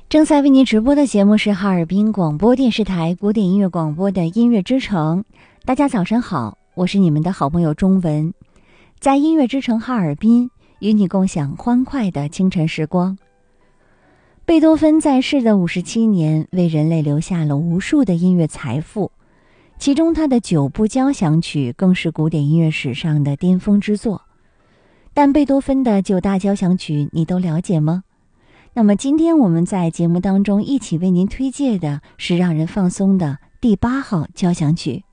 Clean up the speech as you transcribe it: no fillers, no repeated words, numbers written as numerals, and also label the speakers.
Speaker 1: 正在为您直播的节目是哈尔滨广播电视台古典音乐广播的音乐之城。大家早上好，我是你们的好朋友钟文，在音乐之城哈尔滨与你共享欢快的清晨时光。贝多芬在世的57年，为人类留下了无数的音乐财富，其中他的9部交响曲更是古典音乐史上的巅峰之作。但贝多芬的9大交响曲你都了解吗？那么今天我们在节目当中一起为您推荐的是让人放松的第8号交响曲。